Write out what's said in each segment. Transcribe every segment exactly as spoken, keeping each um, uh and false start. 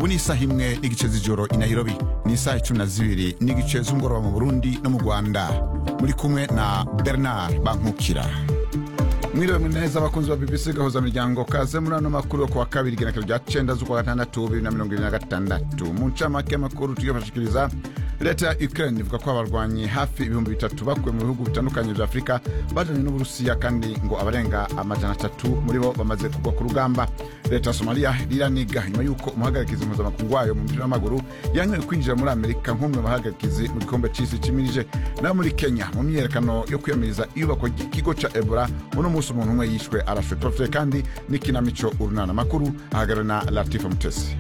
ubu ni isaha imwe n'igice z'ijoro i Nairobi, ni isaha cumi na zibiri n'igice z'umugoroba mu Burundi no mu Rwanda. Muri kumwe na Bernard Bankukira. Mwiriwe neza abakunzi ba B B C gahuza miryango, kaze muri ano makuru yo kuwa kabiri igenekerezo rya cenda z'ukwa gatandatu bibiri na mirongo ibiri na gatandatu. Mu ncamake y'amakuru tugiye kubashikiriza, leta ya Ukraine ivuga ko abarwanyi hafi ibihumbi bitatu bakuwe mu bihugu bitandukanye vya Afrika bajanye n'Uburusiya, kandi ngo abarenga amajana atatu muri bo bamaze kugwa ku rugamba. Leta ya Somalia iraniga nyuma yuko umuhagarikizi mpuzamakungu wayo mu mupira w'amaguru yanyoye kwinjira muri Amerika nk'umwe mu bahagarikizi mu gikombe c'isi cimirije. Na muri Kenya mu myerekano yo kwiyamiriza iyubakwa ry'ikigo ca Ebola, uno musi umuntu umwe yishwe arashwe profile, kandi n'ikinamico urunana. Makuru ahagarariwe na Latifa Mutesi.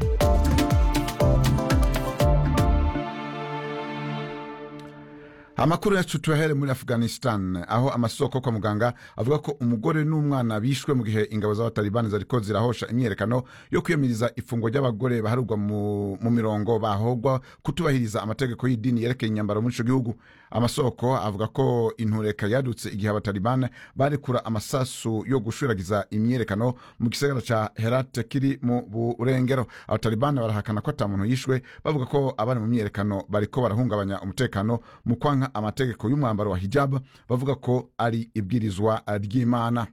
Amakuru yacu tuyahere muri Afghanistan, aho amasoko kwa muganga avuga ko umugore n'umwana bishwe mu gihe ingabo z'abatalibani zariko zirahosha imyerekano yo kwiyamiriza ifungwa ry'abagore baharugwa mu, mu mirongo bahogwa kutubahiriza amategeko y'idini yerekeye inyambaro muri ico gihugu. Amasoko avuga ko intureka yadutse igihe abatalibani barekura amasasu yo gushwiragiza imyerekano mu gisagara ca Herat kiri mu Burengero. Abatalibani barahakana ko ata muntu yishwe, bavuga ko abari mu myerekano bariko barahungabanya umutekano mu kwanka amategeko y'umwambaro wa hijab, bavuga ko ari ibwirizwa ry'Imana.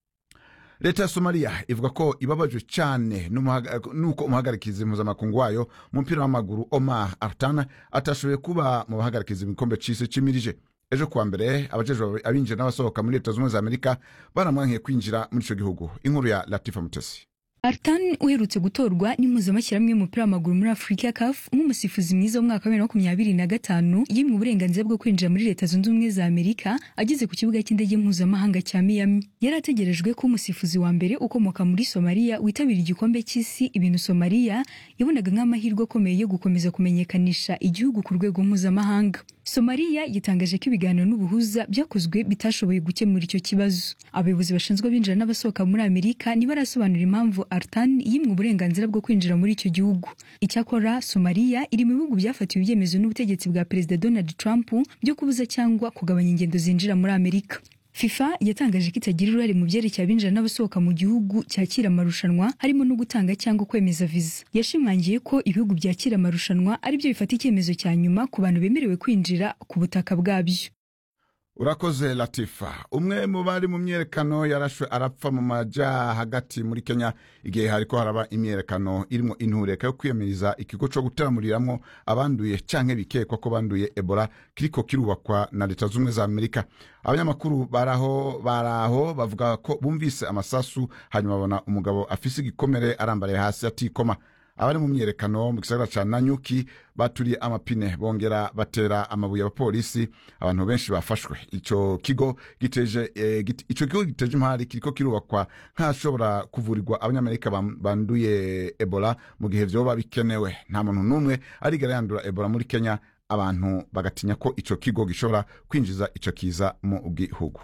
Leta ya Somalia ivuga ko ibabajwe cyane nuko umuhagarikizi mpuzamakungu wayo mu mpira w'amaguru Omar Artan atashoboye kuba mu bahagarikizi mu gikombe c'isi cimirije. Ejo kuwa mbere abajejwe abinjira n'abasohoka muri Leta z'Ubumwe za Amerika baramwankiye kwinjira muri ico gihugu. Inkuru ya Latifa Mutesi. Artan uherutse gutorwa n'impuzamashyirahamwe y'umupira w'amaguru muri Afrika C A F nk'umusifuzi mwiza w'umwaka wa bibiri na makumyabiri na gatanu yimwe uburenganzira bwo kwinjira muri Leta Zunze Ubumwe za Amerika ageze ku kibuga cy'indege mpuzamahanga cya Miami. Yari ategerejwe ko umusifuzi wa mbere ukomoka muri Somalia witabira igikombe cy'isi, ibintu Somalia yabonaga nk'amahirwe akomeye yo gukomeza kumenyekanisha igihugu ku rwego mpuzamahanga. Somalia yitangaje ko ibiganiro n'ubuhuza byakozwe bitashoboye gukemura icyo kibazo. Abayobozi bashinzwe abinjira n'abasohoka muri Amerika ntibarasobanura impamvu Artan yimwe uburenganzira bwo kwinjira muri icyo gihugu. Icyakora Somalia iri mu bihugu byafatiwe ibyemezo n'ubutegetsi bwa Perezida Donald Trump byo kubuza cyangwa kugabanya ingendo zinjira muri Amerika. FIFA yatangaje ko itagira uruhare mu byerekeye abinjira n'abasohoka mu gihugu cyakira amarushanwa, harimo no gutanga cyangwa kwemeza viza. Yashimangiye ko ibihugu byakira amarushanwa ari byo bifata icyemezo cya nyuma ku bantu bemerewe kwinjira ku butaka bwabyo. Urakoze Latifa. Umwe mu bari mu myerekano yarashwe arapfa mu maja hagati muri Kenya igihe hariko haraba imyerekano irimo intureka yo kwiyamiriza ikigo cyo gutaramuriramwo abanduye canke bikekwa ko banduye Ebola kiriko kirubakwa na Leta z'Ubumwe za Amerika. Abanyamakuru baraho baraho bavuga ko bumvise amasasu, hanyuma babona umugabo afise igikomere arambaraye hasi atikoma. Abari mu myerekano mu gisagara ca Nanyuki baturiye amapine bongera batera amabuye abapolisi, abantu benshi bafashwe. Ico kigo giteje eh, gite, ico kigo giteje impari kiriko kirubakwa nkashobora kuvurirwa abanyamerika banduye Ebola mu gihe vyoba bikenewe. Nta muntu numwe arigera yandura Ebola muri Kenya, abantu bagatinya ko ico kigo gishobora kwinjiza ico kiza mu gihugu.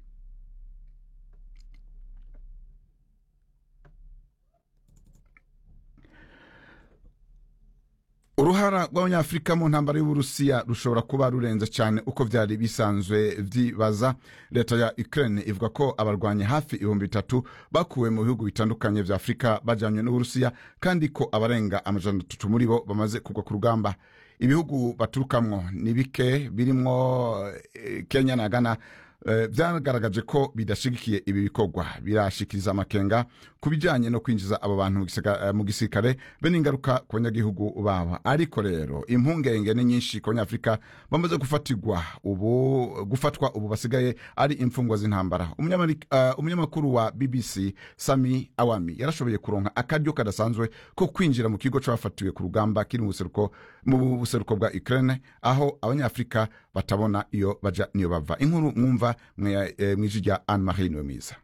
Uruhara rw'abanyafrika mu ntambara y'Uburusiya rushobora kuba rurenze cyane uko vyari bisanzwe vyibaza. Leta ya Ukraine ivuga ko abarwanyi hafi ibihumbi bitatu bakuwe mu bihugu bitandukanye vya Afrika bajanywe n'Uburusiya, kandi ko abarenga amajana atatu muri bo bamaze kugwa ku rugamba. Ibihugu baturukamwo ni bike, birimwo eh, Kenya na Ghana. Uh, vyagaragaje ko bidashigikiye ibi bikorwa, birashikiriza amakenga kubijanye no kwinjiza abo bantu mu gisirikare be n'ingaruka ku banyagihugu babo. Ariko rero impungenge ni nyinshi ko Abanyafrika bamaze gufatirwa ubu gufatwa ubu basigaye ari imfungwa z'intambara. Umunyamakuru uh, wa B B C Sami Awami yarashoboye kuronka akaryo kadasanzwe ko kwinjira mu kigo c'abafatiwe ku rugamba kiri mu buseruko mu buseruko bwa Ukraine, aho Abanyafrika batabona iyo baja niyo bava. Inkuru mwumva mwijija Anne Marie Nomiza.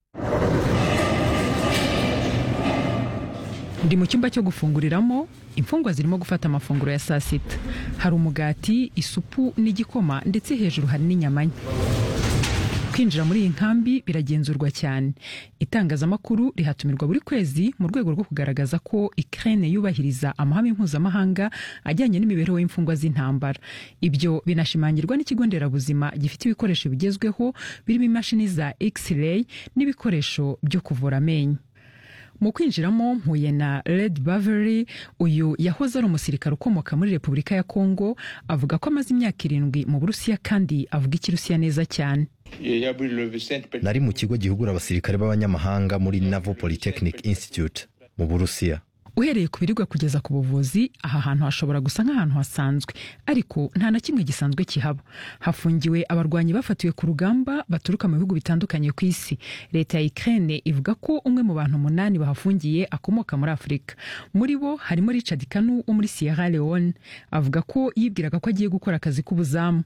Ndi mu cyumba cyo gufunguriramo, imfungwa zirimo gufata amafunguro ya saa sita. Hari umugati, isupu n'igikoma, ndetse hejuru hari n'inyama. Kwinjira muri iyi nkambi biragenzurwa cyane. Itangazamakuru rihatumirwa buri kwezi mu rwego rwo kugaragaza ko Ukraine yubahiriza amahame mpuzamahanga ajyanye n'imibereho y'imfungwa z'intambara. Ibyo binashimangirwa n'ikigo nderabuzima gifite ibikoresho bigezweho birimo imashini za X-ray n'ibikoresho byo kuvura amenyo. mu kwinjiramo mpuye na Red Bavary, uyu yahoze ari umusirikare ukomoka muri Repubulika ya Kongo, avuga ko amaze imyaka irindwi mu Burusiya kandi avuga Ikirusiya neza cyane. Nari mu kigo gihugura abasirikare b'abanyamahanga muri Naval Polytechnic Institute mu Burusiya. Uhereye ku biribwa kugeza ku buvuzi, aha hantu hashobora gusa nk'ahantu hasanzwe, ariko nta na kimwe gisanzwe kihaba. Hafungiwe abarwanyi bafatiwe ku rugamba baturuka mu bihugu bitandukanye ku isi. Leta ya Ukraine ivuga ko umwe mu bantu umunani bahafungiye akomoka muri Afurika. Muri bo harimo Richard Kanu wo muri Sierra Leone, avuga ko yibwiraga ko agiye gukora akazi k'ubuzamu.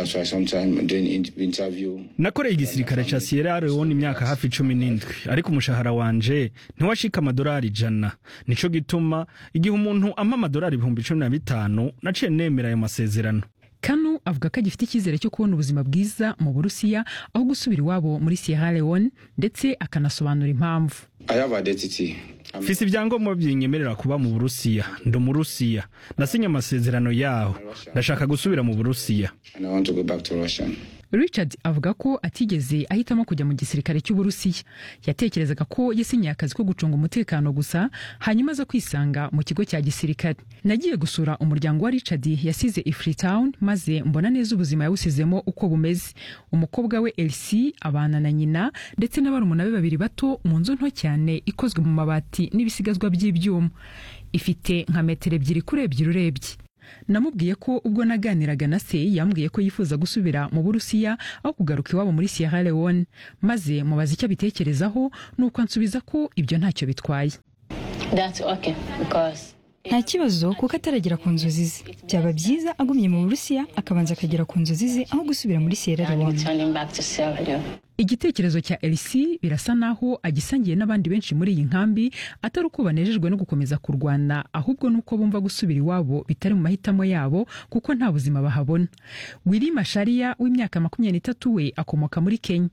Nakoreye igisirikare ca Sierra Leone imyaka hafi cumi n'indwi, ariko umushahara wanje ntiwashika amadolari ijana. Nico gituma igihe umuntu ampa amadolari ibihumbi cumi na bitanu naciye nemera ayo masezerano. Kanu avuga ko agifite icyizere cyo kubona ubuzima bwiza mu Burusiya aho gusubira iwabo muri Sierra Leone, ndetse akanasobanura impamvu. Fisi ibyangombwa byinyemerera kuba mu Burusiya, ndo mu Rusiya, nasinye amasezerano yaho, ndashaka gusubira mu Burusiya. Richard avuga ko atigeze ahitamo kujya mu gisirikare cy'Uburusiya. Yatekerezaga ko yasinyiye akazi ko gucunga umutekano gusa, hanyuma aza kwisanga mu kigo cya gisirikare. Nagiye gusura umuryango wa Richard yasize i Freetown, maze mbona neza ubuzima yawusizemo uko bumeze. Umukobwa we Elsie abana na nyina ndetse n'abarumuna be babiri bato mu nzu nto cyane ikozwe mu mabati n'ibisigazwa by'ibyuma. Ifite nka metero ebyiri kuri ebyiri urebye. Namubwiye ko ubwo naganiraga na se yambwiye ko yifuza gusubira mu Burusiya aho kugaruka iwabo muri Sierra Leone, maze mubaza icyo bitekerezaho nuko ansubiza ko ibyo ntacyo bitwaye. That's okay because nta kibazo kuko ataragera ku nzozi ze. Byaba byiza agumye mu Burusiya akabanza akagera ku nzozi ze aho gusubira muri Sierra Leone. Igitekerezo cya Elsie birasa naho agisangiye n'abandi benshi muri iyi nkambi, atari uko banejejwe no gukomeza kurwana, ahubwo nuko bumva gusubira iwabo bitari mu mahitamo yabo kuko nta buzima bahabona. Willy Masharia w'imyaka makumyabiri n'itatu we akomoka muri Kenya.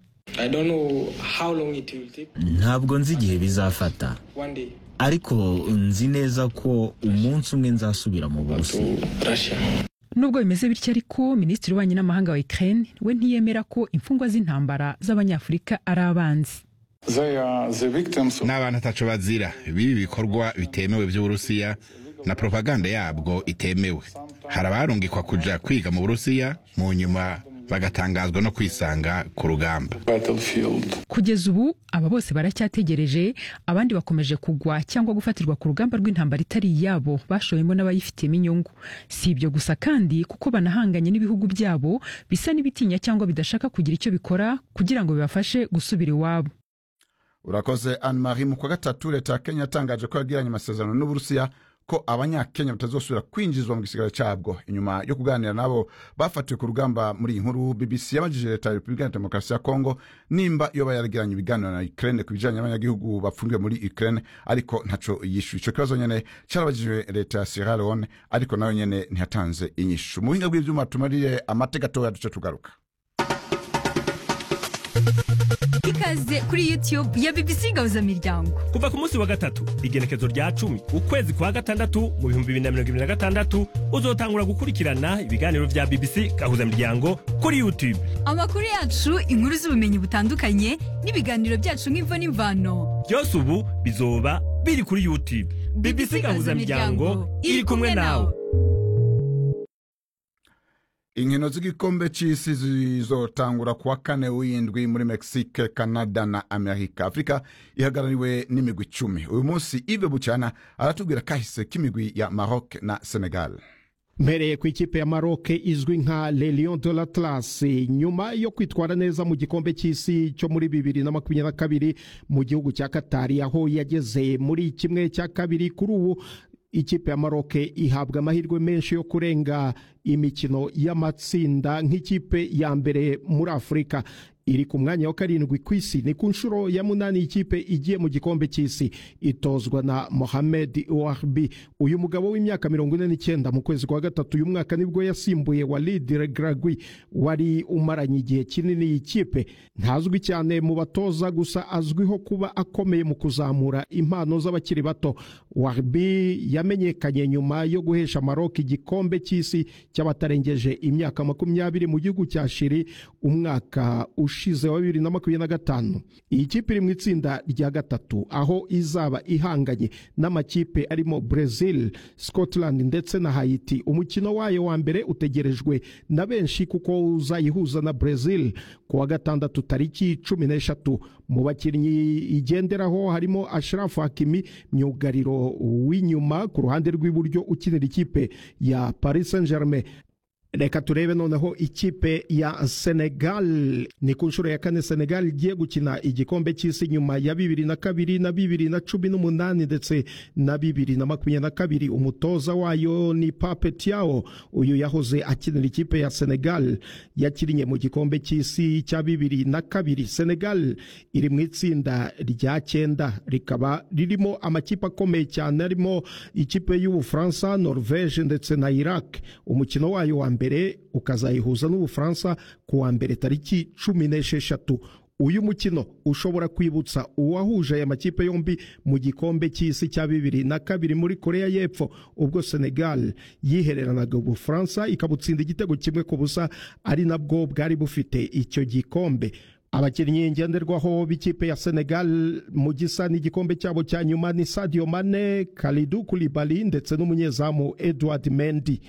Ntabwo nzi igihe bizafata, ariko nzi neza ko umunsi umwe nzasubira mu Burusiya. Nubwo bimeze bityo ariko Minisitiri w'Ububanyi n'Amahanga wa Ukraine we ntiyemera ko imfungwa z'intambara z'Abanyafurika ari abanzi. N'abantu ataco bazira bibi bikorwa bitemewe by'Uburusiya na propaganda yabwo itemewe. Harabarungikwa kuja kwiga mu Burusiya, mu nyuma bagatangazwa no kwisanga ku rugamba. Kugeza ubu aba bose baracyategereje, abandi bakomeje kugwa cyangwa gufatirwa ku rugamba rw'intambara itari iyabo bashoyemo n'abayifitemo inyungu. Si ibyo gusa kandi kuko banahanganye n'ibihugu byabo bisa n'ibitinya cyangwa bidashaka kugira icyo bikora kugira ngo bibafashe gusubira iwabo. Urakoze Anne-Marie. Mu kwa gatatu leta ya Kenya yatangaje ko yagiranye amasezerano n'Uburusiya ko abanyakenya batazosubira kwinjizwa mu gisigara cyabwo. Inyuma yo kuganira nabo bafatiwe ku rugamba muri iyi nkuru, B B C yabajije leta ya Repubulika ya Demokarasi ya Kongo nimba yoba yaragiranye ibiganiro na Ukraine ku bijanye n'abanyagihugu bafungiwe muri Ukraine, ariko ntaco yishuye. Ico kibazo nyene carabajijwe leta ya Sierra Leone, ariko nayo nyene ntiyatanze inyishu. Mu buhinga bw'ivyuma tumarire amateka toya duce tugaruka. Ikaze kuri YouTube ya B B C Gahuza Miryango. Kuva ku munsi wa gatatu igenekezo rya cumi ukwezi kwa gatandatu mu bihumbi bibiri na mirongo ibiri na gatandatu uzotangura gukurikirana ibiganiro vya B B C Gahuza Miryango kuri YouTube. Amakuru yacu, inkuru z'ubumenyi butandukanye n'ibiganiro byacu nk'imvo n'imvano. Byose ubu bizoba biri kuri YouTube. B B C Gahuza Miryango iri kumwe nawe. Inkino z'igikombe c'isi zizotangura kuwa kane w'indwi muri Mexique, Canada na Amerika. Afrika ihagarariwe n'imigwi icumi. Uyu munsi Yves Bucyana aratubwira kahise k'imigwi ya Maroc na Senegal. Mpereye ku ikipe ya Maroc izwi nka Les Lions de l'Atlas, nyuma yo kwitwara neza mu gikombe cy'isi cyo muri bibiri na makumyabiri na kabiri mu gihugu cya Qatar, aho yageze muri kimwe cya kabiri. Kuri ubu ikipe ya Maroc ihabwa amahirwe menshi yo kurenga imikino y'amatsinda nk'ikipe ya mbere muri Afrika. Iri ku mwanya wa karindwi ku isi. Ni ku nshuro ya munani ikipe igiye mu gikombe cy'isi. Itozwa na Mohamed Ouarbi. Uyu mugabo w'imyaka mirongo ine n'icyenda mu kwezi kwa gatatu uyu mwaka nibwo yasimbuye Walid Regragui wari umaranye igihe kinini ikipe. Ntazwi cyane mu batoza, gusa azwiho kuba akomeye mu kuzamura impano z'abakiri bato. Ouarbi yamenyekanye nyuma yo guhesha Maroc igikombe cy'isi cy'abatarengeje imyaka makumyabiri mu gihugu cya Chili umwaka ushize. ushize wa bibiri na makumyabiri na gatanu. Iyi kipe iri mu itsinda rya gatatu aho izaba ihanganye n'amakipe arimo Brazil, Scotland ndetse na Haiti. Umukino wayo wa mbere utegerejwe na benshi kuko uzayihuza na Brazil ku wa gatandatu tariki cumi n'eshatu. Mu bakinnyi igenderaho harimo Ashraf Hakimi, myugariro w'inyuma ku ruhande rw'iburyo ukinira ikipe ya Paris Saint-Germain. Reka turebe noneho ikipe ya Senegal. Ni ku nshuro ya kane Senegal igiye gukina igikombe cy'isi nyuma ya bibiri na kabiri na bibiri na cumi n'umunani ndetse na bibiri na makumyabiri na kabiri. Umutoza wayo ni Pape Thiaw, uyu yahoze akinira ikipe ya Senegal yakinnye mu gikombe cy'isi cya bibiri na kabiri. Senegal iri mu itsinda rya cyenda rikaba ririmo amakipe akomeye cyane arimo ikipe y'Ubufaransa, Norvège ndetse na Iraq. Umukino wayo wa mbere ukazayihuza n'Ubufaransa ku wa mbere tariki cumi n'esheshatu. Uyu mukino ushobora kwibutsa uwahuje aya makipe yombi mu gikombe cy'isi cya bibiri na kabiri muri Korea y'Epfo ubwo Senegal yihereranaga Ubufaransa ikabutsinda igitego kimwe ku busa, ari nabwo bwari bufite icyo gikombe. Abakinnyi ngenderwaho b'ikipe ya Senegal mu gisa n'igikombe cyabo cya nyuma ni Sadio Mane, Kalidou Koulibaly ndetse n'umunyezamu Edouard Mendy.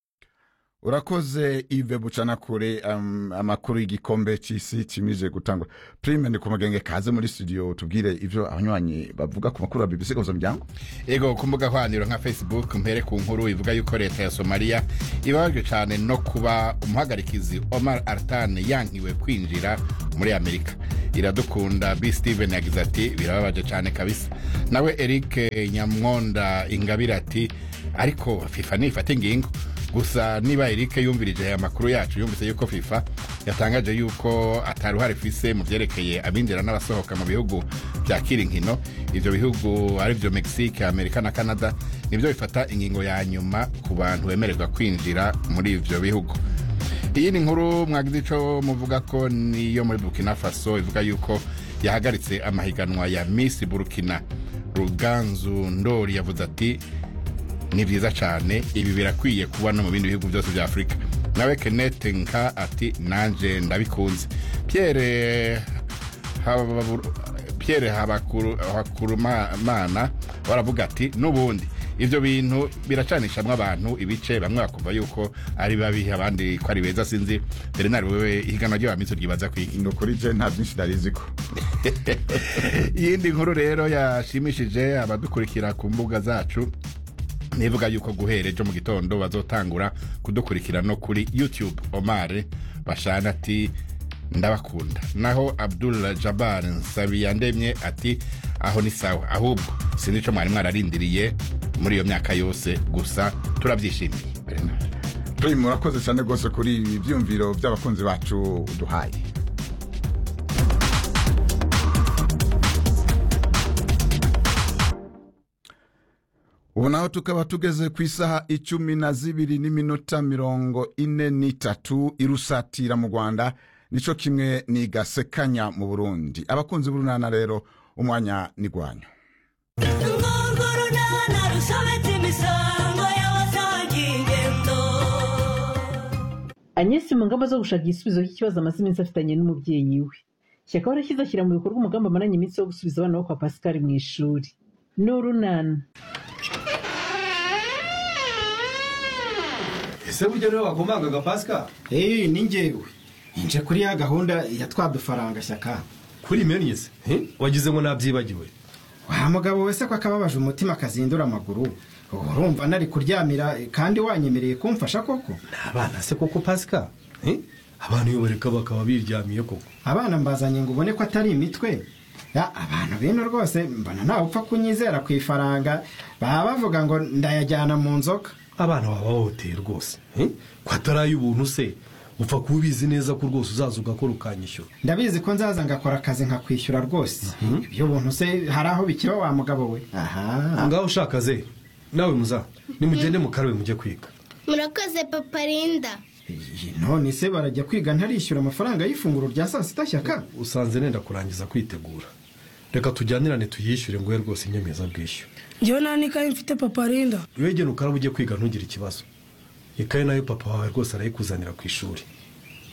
Urakoze Yves Bucanakure. um, amakuru y'igikombe cy'isi kimije gutangwa. Prime ni kumugenge kaze muri studio tubwire ivyo abanywanyi bavuga ku makuru ya B B C koza muryango. Ego kumbuga hwaniro nka Facebook mpere ku nkuru ivuga yuko leta ya Somalia ibabajwe cyane no kuba umuhagarikizi Omar Artan yankiwe kwinjira muri Amerika. Iradukunda B Steven yagize ati birababaje cyane kabisa. Nawe Eric Nyamwonda Ingabire ati ariko FIFA nifata ingingo. Gusa niba Eric yumvirije aya makuru yacu yumvise yuko FIFA yatangaje yuko ataruhare fise mu byerekeye abinjira n'abasohoka mu bihugu bya kirinkino, ivyo bihugu ari byo Mexique, Amerika na Canada nibyo bifata ingingo ya nyuma ku bantu bemererwa kwinjira muri ivyo bihugu. Iyi ni nkuru mwagize ico muvuga ko niyo muri Burkina Faso ivuga yuko yahagaritse amahiganwa ya Miss Burkina. Ruganzu Ndori yavuze ati ni byiza cyane, ibi birakwiye kuba no mu bindi bihugu byose bya Afrika. Nawe Kenneth Nka ati nanje ndabikunze. Pierre Hababuru Pierre Habakuru Hakurumana baravuga ati nubundi ivyo bintu biracanishamwe abantu ibice, bamwe bakuva yuko ari babi abandi ko ari beza. Sinzi Bernard wewe ihigana ryo amitso ryibaza kwiki no kuri je nta byinshi dariziko. Yindi nkuru rero yashimishije abadukurikira ku mbuga zacu nivuga yuko guhereje mu gitondo bazotangura kudukurikira no kuri YouTube. Omar Bashana ati ndabakunda. Naho Abdul Jabbar Nsabiyandemye ati aho ni sawa, ahubwo sinico mwari mwararindiriye muri iyo myaka yose, gusa turabyishimiye. Prime murakoze cyane gose kuri ibi byumviro by'abakunzi bacu duhaye. Ubu naho tukaba tugeze ku isaha icumi na zibiri n'iminota mirongo ine n'itatu irusatira mu Rwanda, nico kimwe ni Gasekanya mu Burundi. Abakunzi b'urunana rero umwanya ni gwanyu. Agnes mu ngamba zo gushaka igisubizo cy'ikibazo amaze iminsi afitanye n'umubyeyi we. Shyaka warashyize ashyira mu bikorwa umugambi amaranye iminsi wo gusubiza abana bo kwa Pascal mu ishuri. N'urunana. Ese buryo rero wagomangaga Pascal? Eh ni njyewe. Nje kuri ya gahunda ya twadufaranga Shyaka. Kuri menyese? Eh wagize ngo nabyibagiwe. Wa mugabo wese ko akababaje umutima akazindura amaguru. Urumva nari kuryamira kandi wanyemereye kumfasha koko? Abana se koko Pascal? Eh abantu yoboreka bakaba biryamiye koko. Abana mbazanye ngo ubone ko atari imitwe. Ya abantu bino rwose mbana nawe upfa kunyizera ku ifaranga, baba bavuga ngo ndayajyana mu nzoka. Abana baba bahoteye rwose. Eh kwataraye ubuntu se upfa kubizi neza ko rwose uzaza ugakora ukanyishyura. Ndabizi ko nzaza ngakora akazi nkakwishyura rwose. Ibyo buntu se hari aho bikiba wa mugabo we. Aha ngaho ushaka ze nawe muza nimugende mukarabe mujye kwiga. Murakoze Papa Linda. None se barajya kwiga ntarishyura amafaranga y'ifunguro rya saa sita Shyaka? Usanze nenda kurangiza kwitegura. Reka tujyanirane tuyishyure ngo rwose inyemeza bwishyu. Njyewe nani kaye mfite Papa Linda. Wegene ukarabe ujye kwiga ntugire ikibazo. Ikaye nayo papa wawe rwose arayikuzanira ku ishuri.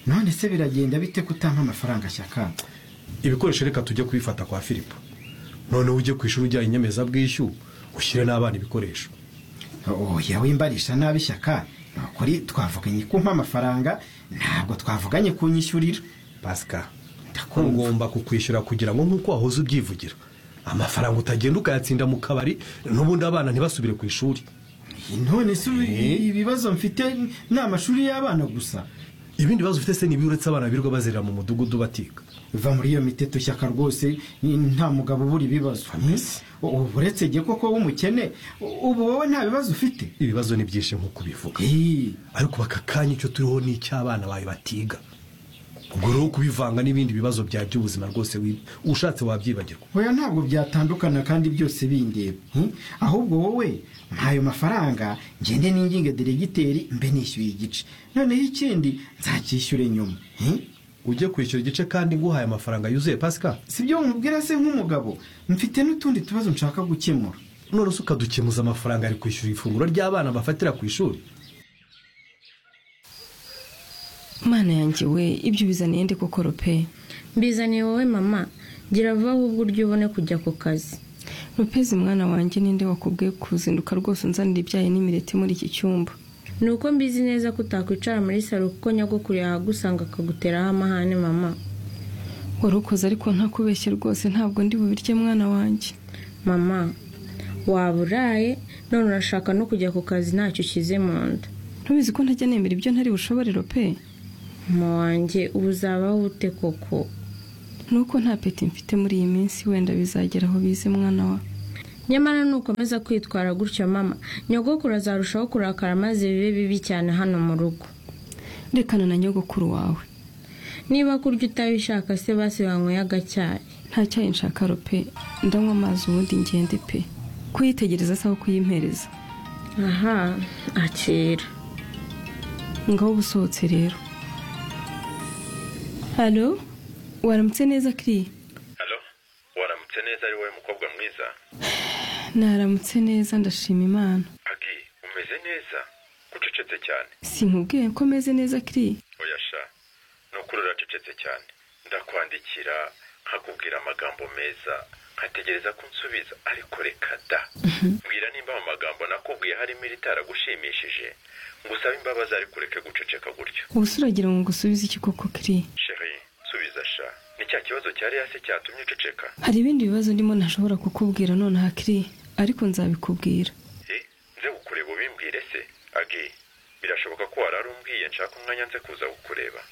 none se biragenda bite kutampa amafaranga Shyaka? ibikoresho reka tujye kubifata kwa Filipo, noneho ujye ku ishuri ujyanye inyemezabwishyu ushyire n'abana ibikoresho. oya wimbarisha nabi Shyaka, nukuri twavuganye kumpa amafaranga ntabwo twavuganye kunyishyurira. Pascal, ugomba kukwishyura kugira ngo nk'uko wahoze ubyivugira amafaranga utagenda ukayatsinda mu kabari n'ubundi abana ntibasubire ku ishuri. none se ibibazo mfite ni amashuri y'abana gusa? ibindi bibazo ufite se nibi uretse abana birirwa bazerera mu mudugudu batiga? va muri iyo miteto Shyaka rwose, nta mugabo ubura ibibazo. uretse jye koko w'umukene ubu wowe nta bibazo ufite? ibibazo ni byinshi nk'uko bivuga, ariko bakakanya icyo turiho ni icy'abana bawe batiga. ubwo rero kubivanga n'ibindi bibazo bya by'ubuzima rwose ushatse wabyibagirwa. oya ntabwo byatandukana kandi byose bindeba. ahubwo wowe ntayo mafaranga ngende n'inginga diregiteri mbe nishyuye igice, noneho ikindi nzacyishyure nyuma. ujye kwishyura igice kandi nguhaye amafaranga yuzuye Pascal? sibyo nkubwira se nk'umugabo, mfite n'utundi tubazo nshaka gukemura. none se ukadukemuza amafaranga ari kwishyura ifunguro ry'abana bafatira ku ishuri? Mana yanjye we, ibyo bizaniye nde koko Rope? Mbizaniye wowe mama, gira vuba ahubwo uryo ubone kujya ku kazi. Rupezi mwana wanjye ninde wakubwiye kuzinduka rwose unzanira ibyaye n'imireti muri iki cyumba? Nuko mbizi neza ko utakwicara muri salo kuko nyogokuru yahagusanga akaguteraho amahane mama. Warukoze ariko ntakubeshye rwose ntabwo ndi bubirye mwana wanjye. Mama, waburaye none urashaka no kujya ku kazi ntacyo ushyize mu nda. Ntubizi ko ntajya nemera ibyo ntari bushobore Rope? Mama wanjye ubuzabaho ute koko? Nuko nta peti mfite muri iyi minsi, wenda bizagera aho bize mwana wa. Nyamara nukomeza kwitwara gutyo mama, nyogokuru azarushaho kurakara maze bibe bibi cyane hano mu rugo. Rekana na nyogokuru wawe. Niba kurya utabishaka se basi wanyweye agacyayi. Nta cyayi nshaka Rope, ndanywa amazi ubundi ngende pe. Kuyitegereza saho kuyimpereza. Aha, akira. Ngaho busohotse rero. Halo? Waramutse neza Kri? Halo? Waramutse neza ari wowe mukobwa mwiza? Naramutse neza ndashima Imana. Agi, umeze neza? Ucecetse cyane. Sinkubwiye ko meze neza Kri? Oya sha. Nukuri uracecetse cyane. Ndakwandikira nkakubwira amagambo meza, nkategereza ko unsubiza ariko reka da. Mbwira nimba mu magambo nakubwiye harimo iritaragushimishije. Ngusaba imbabazi ariko ureke guceceka gutyo. Ubusuragira ngo ngusubize iki koko Kri? Chérie, subiza sha. Ni cya kibazo cyari hasi cyatumye uceceka. Hari ibindi bibazo ndimo ntashobora kukubwira none ha Kri, ariko nzabikubwira. Eh, nze gukureba ubimbwire se? Agi, birashoboka ko wararumbwiye nshaka umwanya nze kuza gukureba.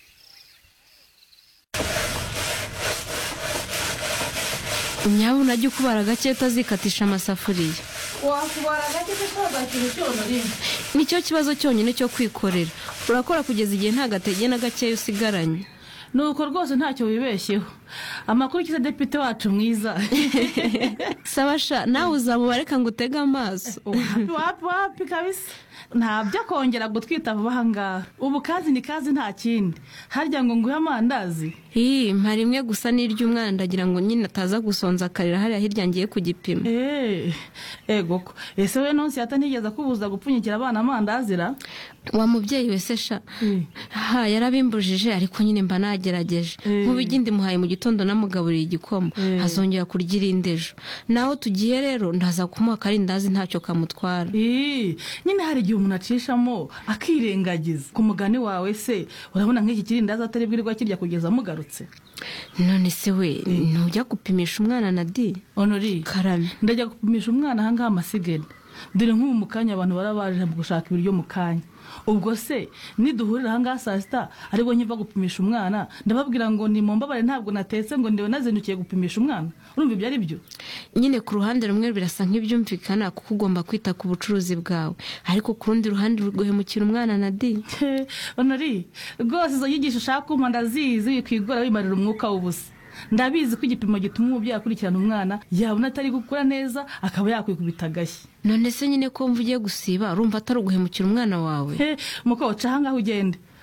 Nyabu najya ukubara gake utazikatisha amasafuriya. Wakubara gake utazakira cyono rimwe. Nicyo kibazo cyonyine cyo kwikorera. Urakora kugeza igihe nta gatege na gake usigaranye. Nuko rwose ntacyo wibeshyeho. Amakuru kiza depite wacu mwiza. Sabasha nawe uzamubareka ngo utege amaso. Wapi wapi wapi kabisa. Ntabyo kongera gutwita vuba hangaha. Ubu kazi ni kazi nta kindi. Harya ngo nguhe amandazi. Ii, mpari imwe gusa n'iryo umwana ndagira ngo nyine ataza gusonza akarira hariya hirya ngiye kugipima. Eh, ego ko. Ese we nonse yatanigeza kubuza gupfunyikira abana amandazira? Wa mubyeyi wese sha. Ha, yarabimbujije ariko nyine mba nagerageje. Nk'ubigindi muhaye mu gitondo namugaburiye igikoma. Hazongera kurya irindejo. Naho tugiye rero ndaza kumuha karindazi ntacyo kamutwara. Eh, nyine hari igihe umuntu acishamo akirengagiza. Ku mugani wawe se urabona nk'iki kirindazi atari bwirirwa kirya kugeza mugarutse. None se we ntujya gupimisha umwana na di? Honori karame. Ndajya gupimisha umwana hanga amasigede. Dore nk'ubu mukanya abantu barabaje mu gushaka ibiryo mukanya. Ubwo se niduhurira hanga saa sita ariko nkiva gupimisha umwana ndababwira ngo ni mumbabare ntabwo natetse ngo ndiwe nazindukiye gupimisha umwana. Urumva ibyo ari byo? Nyine ku ruhande rumwe birasa nk'ibyumvikana kuko ugomba kwita ku bucuruzi bwawe, ariko ku rundi ruhande uguhemukira umwana na di. Honori rwose izo yigisha ushaka kumpa ndazizi wikwigora wimarira umwuka w'ubusa. Ndabizi ko igipimo gituma umubyeyi akurikirana umwana yabona atari gukura neza akaba yakwikubita agashyi. None se nyine ko mvugiye gusiba urumva atari uguhemukira umwana wawe? He muko cahanga ugende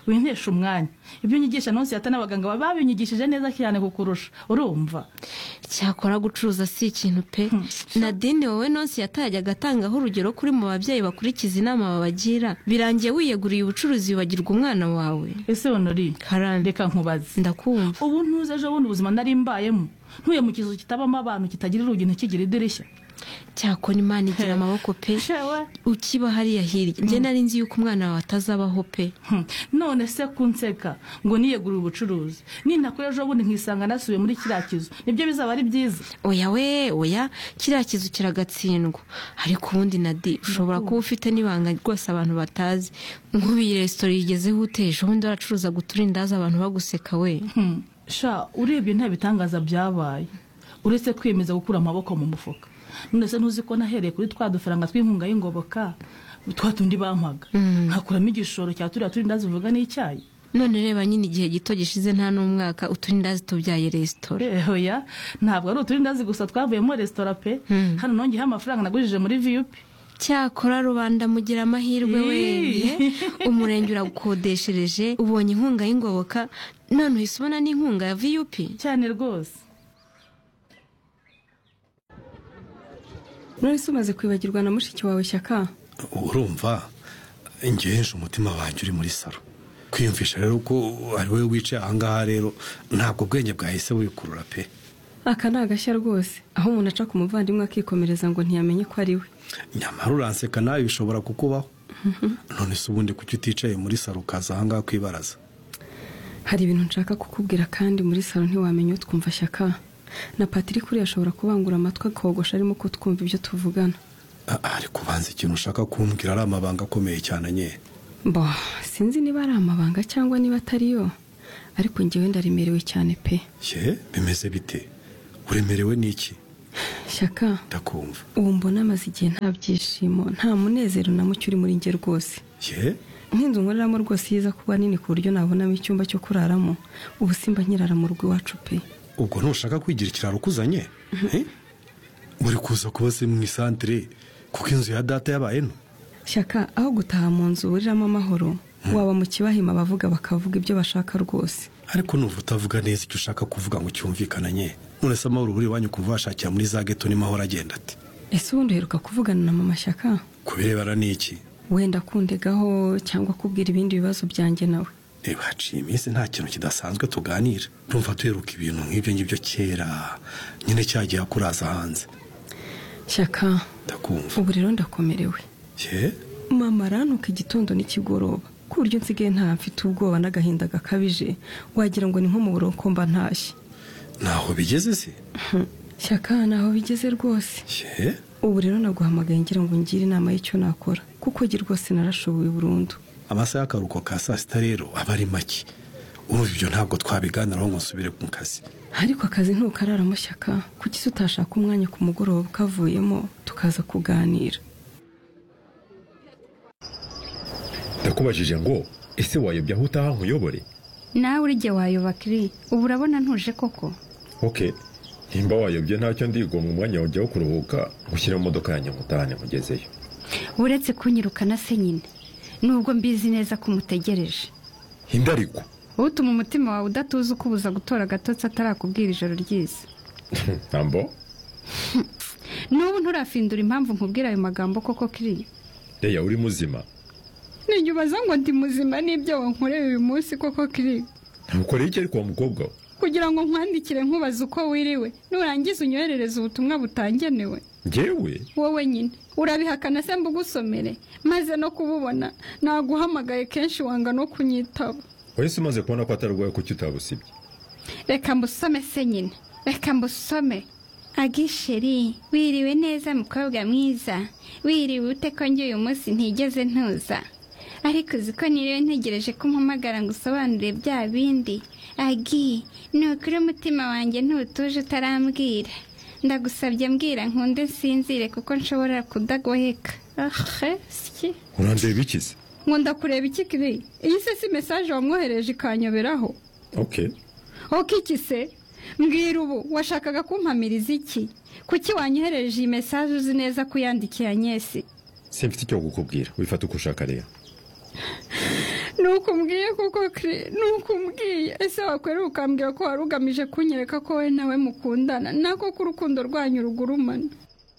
wintesha umwanya ibyo nyigisha nonse yata n'abaganga baba babinyigishije neza cyane kukurusha urumva cyakora gucuruza si ikintu pe Nadine wowe nonse yatajya gatangaho urugero kuri mu babyeyi bakurikiza inama babagira birangiye wiyeguriye ubucuruzi wibagirwa umwana wawe. Ese Honori reka nkubaze ndakumva ubu ntuze ejo bundi ubuzima nari mbayemo ntuye mu kizu kitabamo abantu kitagira urugi ntikigira idirishya cyakora Imana igira amaboko pe ukiba hariya hirya njye nari nzi yuko umwana wawe atazabaho pe none se kunseka ngo niyegurire ubucuruzi nintakora ejo bundi nkisanga nasubiye muri kiriya kizu nibyo bizaba ari byiza. Oya we oya kiriya kizu kiragatsindwa ariko ubundi Nadi ushobora kuba ufite n'ibanga rwose abantu batazi nk'ubu resitora yigezeho uteje ubundi waracuruza guturindaza abantu baguseka we. Sha urebye nta bitangaza byabaye uretse kwiyemeza gukura amaboko mu mufuka none se ntuzi ko nahereye kuri twa dufaranga tw'inkunga y'ingoboka twatundi bampaga nkakuramo igishoro cya turiya turindazi uvuga n'icyayi. None reba nyine igihe gito gishize nta n'umwaka uturindazi tubyaye resitora. Oya ntabwo ari uturindazi gusa twavuyemo resitora pe hano nongeyeho amafaranga nagujije muri V U P. Cyakora rubanda mugira amahirwe we umurenge uragukodeshereje ubonye inkunga y'ingoboka none uhise ubona n'inkunga ya V U P cyane rwose. None se umaze kwibagirwa na mushiki wawe Shyaka? Urumva ngeje umutima wanjye uri muri saro kwiyumvisha rero ko ari wowe wicaye ahangaha rero ntabwo ubwenge bwahise wikurura pe. Aka ni agashya rwose aho umuntu aca ku muvandimwe akikomereza ngo ntiyamenye ko ari we. Nyamara uranseka nawe bishobora kukubaho. None se ubundi kuki uticaye muri saro ukaza ahangaha kwibaraza? Hari ibintu nshaka kukubwira kandi muri saro ntiwamenye utwumva Shyaka. Na Patrick uri ashobora kubangura amatwi akogosha arimo ko twumva ibyo tuvugana. Ari kubanza ikintu ushaka kumbwira ari amabanga akomeye cyane nye. Bo sinzi niba ari amabanga cyangwa niba atari yo ariko njyewe ndaremerewe cyane pe. Ye bimeze bite? Uremerewe n'iki? Shyaka ndakumva. Ubu mbona amaze igihe nta byishimo nta munezero na mucyo uri muri nge rwose. Ye nk'inzu nkoreramo rwose yiza kuba nini ku buryo nabonamo icyumba cyo kuraramo ubu simba nkirara mu rugo iwacu pe. Ubwo ntushaka kwigira ikiraro ukuzanye? Muri kuza kuba se mu isantere kuko inzu ya data yabaye no? Shyaka aho gutaha mu nzu uburiramo amahoro waba mu kibahima bavuga bakavuga ibyo bashaka rwose. Ariko nuva utavuga neza icyo ushaka kuvuga ngo cyumvikana nye. None se amahoro buri wanyu kuva washakira muri za geto ni mahoro agenda ati? Ese ubundi uheruka kuvugana na mama Shyaka? Kubirebana n'iki? Wenda kundegaho cyangwa kubwira ibindi bibazo byanjye nawe. Reba haciye iminsi nta kintu kidasanzwe tuganira. Urumva tuheruka ibintu nk'ibyo ngibyo kera nyine cyagiye akuraza hanze. Shyaka ndakumva. Ubu rero ndakomerewe. Ye mama aranuka igitondo n'ikigoroba ku buryo nsigaye nta mfite ubwoba n'agahinda gakabije wagira ngo ni nko mu buroko mba ntashye. Naho bigeze se? Shyaka naho bigeze rwose. Ye ubu rero naguhamagaye ngira ngo ngire inama y'icyo nakora kuko ngi rwose narashoboye burundu. Amasaha y'akaruhuko ka saa sita rero aba ari make. Urumva ibyo ntabwo twabiganiraho ngo nsubire mu kazi. Ariko akazi ntukararamo Shyaka kuki se utashaka umwanya ku mugoroba ukavuyemo tukaza kuganira. Ndakubajije ngo ese wayobya aho utaha nkuyobore? Nawe urige wayoba kiri ubu urabona ntuje koko. Okay nimba wayobye ntacyo ndigo mu mwanya wajya wo kuruhuka gushyira mu modoka yanjye mutahane mugezeyo. Uretse kunyirukana se nyine nubwo mbizi neza ko mutegereje. Hindariko utuma umutima wawe udatuza ukubuza gutora agatotsi atarakubwira ijoro ryiza. Nambo Nubu nturafindura impamvu nkubwira ayo magambo koko kiri. Deya uri muzima? Ninyubaza ngo ndi muzima n'ibyo wankoreye uyu munsi koko kiri. Ntukoreye iki ariko mukobwa we? Kugira ngo nkwandikire nkubaza uko wiriwe nurangiza unyoherereza ubutumwa butangenewe. Jewe wowe nyine urabihakana se mbugusomere maze no kububona naguhamagaye kenshi wanga no kunyitaba. Wese umaze kubona ko atarwaye kuki utabusibye? Reka mbusome se nyine reka mbusome. Agisheri wiriwe neza mukobwa mwiza wiriwe ute ko njye uyu munsi ntigeze ntuza ariko uziko niriwe ntegereje ko mpamagara ngo usobanure bya bindi. Agi nukuri umutima wanjye ntutuje utarambwira ndagusabye mbwira nkunde nsinzire kuko nshobora kudagoheka. Ahe siki urandeba ikize? Ngo ndakureba iki kiri? Iyi se si message wamwohereje ikanyoberaho. Okay Okay kise mbwira ubu washakaga kumpamiriza iki? Kuki wanyohereje iyi message uzi neza kuyandikiye Anyesi? Simfite icyo kukubwira wifata uko ushaka rero. nuko mbwiye koko kire nuko mbwiye ese wakwera ukambwira ko wari ugamije kunyereka ko we nawe mukundana nako ku rukundo rwanyu rugurumana.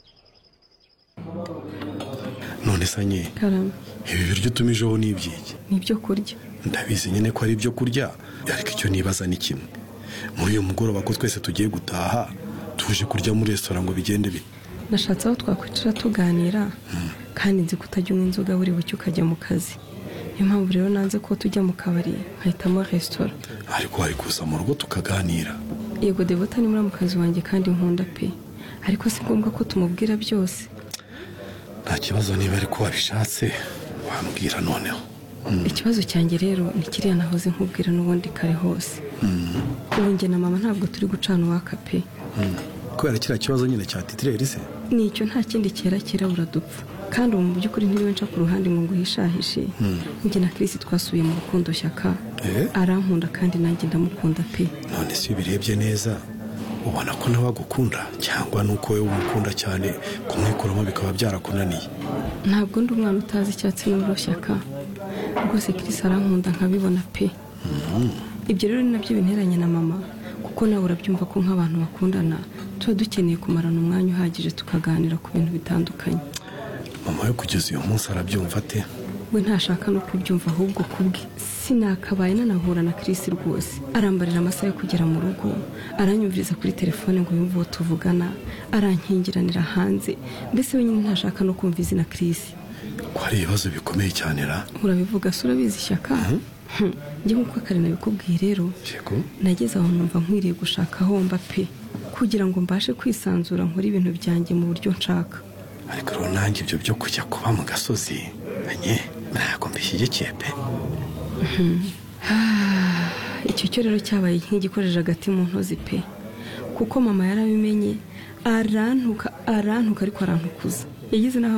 none sanye karama ibi biryo utumijeho ni ibyiki? nibyo kurya. ndabizi nyine ko ari ibyo kurya ariko icyo nibaza ni kimwe, muri uyu mugoroba ko twese tugiye gutaha tuje kurya muri resitora ngo bigende bite? nashatse aho twakwicara tuganira kandi nzi kutajya unywa inzoga buri bucye ukajya mu kazi, niyo mpamvu rero nanze ko tujya mu kabari nkahitamo resitora. ariko wari kuza mu rugo tukaganira. yego Devota ni muri mu kazi wanjye kandi nkunda pe, ariko si ngombwa ko tumubwira byose. nta kibazo niba ariko wabishatse wambwira noneho. ikibazo cyanjye rero ni kiriya nahoze nkubwira n'ubundi kare hose. ubu njye na mama ntabwo turi gucana uwaka pe. kubera kiriya kibazo nyine cya titireri se? nicyo nta kindi cyera kirabura dupfa, kandi ubu mu by'ukuri ntiriwe nca ku ruhande ngo nguhishahishe. njye na Chris twasubiye mu rukundo Shyaka, arankunda kandi nanjye ndamukunda pe. none si birebye neza ubona ko nawe agukunda cyangwa nuko wowe umukunda cyane kumwikuramo bikaba byarakunaniye? ntabwo ndi umwana utazi icyatsi n'ururo Shyaka, rwose Chris arankunda nkabibona pe. ibyo rero ni nabyo binteranye na mama, kuko nawe urabyumva ko nk'abantu bakundana tuba dukeneye kumarana umwanya uhagije tukaganira ku bintu bitandukanye. mama we kugeza uyu munsi arabyumva ate? we ntashaka no kubyumva ahubwo kubwe sinakabaye nanahura na Chris rwose. arambarira amasaha yo kugera mu rugo, aranyumviriza kuri telefone ngo yumve uwo tuvugana, arankingiranira hanze, mbese we nyine ntashaka no kumva izina Chris. ko hari ibibazo bikomeye cyane ra? urabivuga se urabizi Shyaka? njye nk'uko kare nabikubwiye rero nageze aho numva nkwiriye gushaka aho mba pe, kugira ngo mbashe kwisanzura nkore ibintu byanjye mu buryo nshaka. ariko rero nanjye ibyo byo kujya kuba mu gasozi anye ntabwo mbishyigikiye pe. icyo cyo rero cyabaye nk'igikoresho hagati mu ntozi pe, kuko mama yarabimenye arantuka arantuka ariko arantukuza, yagize n'aho